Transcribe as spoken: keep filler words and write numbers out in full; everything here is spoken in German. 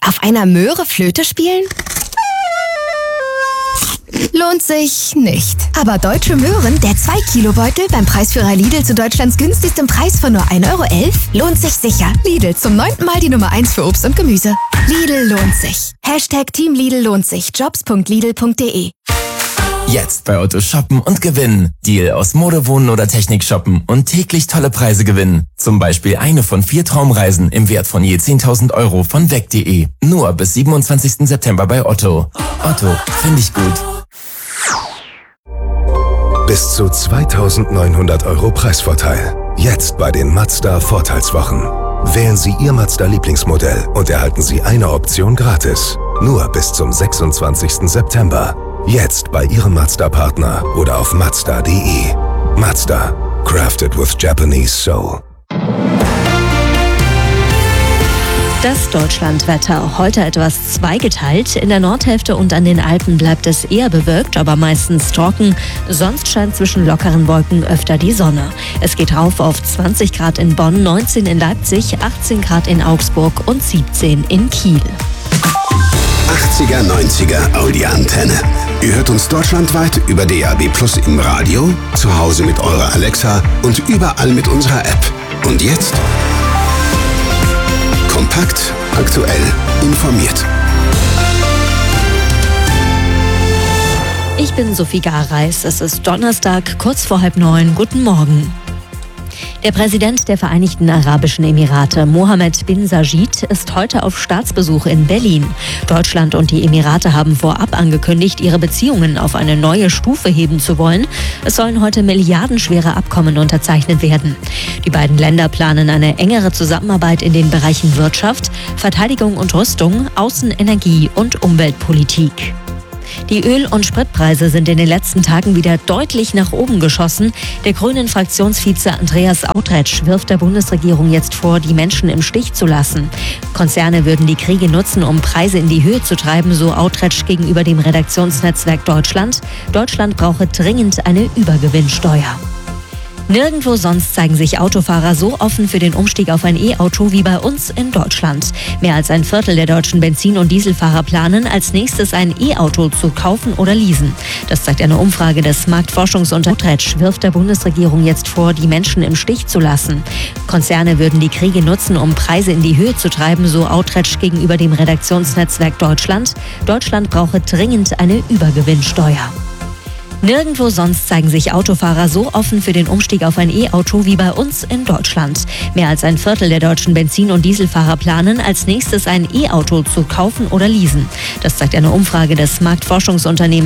Auf einer Möhre Flöte spielen? Lohnt sich nicht. Aber Deutsche Möhren, der zwei Kilo Beutel beim Preisführer Lidl zu Deutschlands günstigstem Preis von nur ein Euro elf, lohnt sich sicher. Lidl, zum neunten Mal die Nummer eins für Obst und Gemüse. Lidl lohnt sich. Hashtag Team Lidl lohnt sich. jobs punkt lidl punkt de. Jetzt bei Otto shoppen und gewinnen. Deal aus Mode, Wohnen oder Technik shoppen und täglich tolle Preise gewinnen. Zum Beispiel eine von vier Traumreisen im Wert von je zehntausend Euro von weg punkt de. Nur bis siebenundzwanzigsten September bei Otto. Otto, finde ich gut. Bis zu zweitausendneunhundert Euro Preisvorteil. Jetzt bei den Mazda Vorteilswochen. Wählen Sie Ihr Mazda Lieblingsmodell und erhalten Sie eine Option gratis. Nur bis zum sechsundzwanzigsten September. Jetzt bei Ihrem Mazda-Partner oder auf mazda punkt de. Mazda. Crafted with Japanese Soul. Das Deutschlandwetter. Heute etwas zweigeteilt. In der Nordhälfte und an den Alpen bleibt es eher bewölkt, aber meistens trocken. Sonst scheint zwischen lockeren Wolken öfter die Sonne. Es geht rauf auf zwanzig Grad in Bonn, neunzehn in Leipzig, achtzehn Grad in Augsburg und siebzehn in Kiel. achtziger, neunziger Audi-Antenne. Ihr hört uns deutschlandweit über D A B Plus im Radio, zu Hause mit eurer Alexa und überall mit unserer App. Und jetzt? Kompakt, aktuell, informiert. Ich bin Sophie Gareis. Es ist Donnerstag, kurz vor halb neun. Guten Morgen. Der Präsident der Vereinigten Arabischen Emirate, Mohammed bin Sajid, ist heute auf Staatsbesuch in Berlin. Deutschland und die Emirate haben vorab angekündigt, ihre Beziehungen auf eine neue Stufe heben zu wollen. Es sollen heute milliardenschwere Abkommen unterzeichnet werden. Die beiden Länder planen eine engere Zusammenarbeit in den Bereichen Wirtschaft, Verteidigung und Rüstung, Außen-, Energie- und Umweltpolitik. Die Öl- und Spritpreise sind in den letzten Tagen wieder deutlich nach oben geschossen. Der Grünen-Fraktionsvize Andreas Autretsch wirft der Bundesregierung jetzt vor, die Menschen im Stich zu lassen. Konzerne würden die Kriege nutzen, um Preise in die Höhe zu treiben, so Autretsch gegenüber dem Redaktionsnetzwerk Deutschland. Deutschland brauche dringend eine Übergewinnsteuer. Nirgendwo sonst zeigen sich Autofahrer so offen für den Umstieg auf ein E-Auto wie bei uns in Deutschland. Mehr als ein Viertel der deutschen Benzin- und Dieselfahrer planen, als nächstes ein E-Auto zu kaufen oder leasen. Das zeigt eine Umfrage des Marktforschungsunternehmens. Wirft der Bundesregierung jetzt vor, die Menschen im Stich zu lassen. Konzerne würden die Kriege nutzen, um Preise in die Höhe zu treiben, so Autretsch gegenüber dem Redaktionsnetzwerk Deutschland. Deutschland brauche dringend eine Übergewinnsteuer. Nirgendwo sonst zeigen sich Autofahrer so offen für den Umstieg auf ein E-Auto wie bei uns in Deutschland. Mehr als ein Viertel der deutschen Benzin- und Dieselfahrer planen, als nächstes ein E-Auto zu kaufen oder leasen. Das zeigt eine Umfrage des Marktforschungsunternehmens